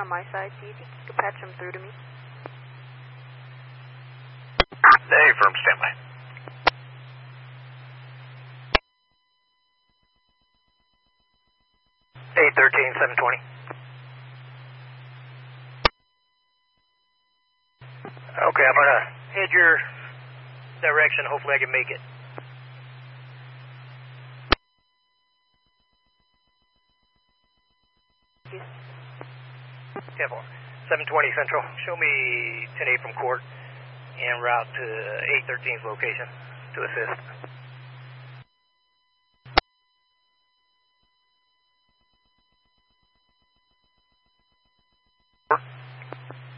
my side. Do you think you could patch him through to me? Hey, firm, standby. Hey, 13-720. Okay, I'm gonna head your direction. Hopefully I can make it. Yes. 10-4. 720 Central. Show me 10-8 from court en route to 813's location to assist.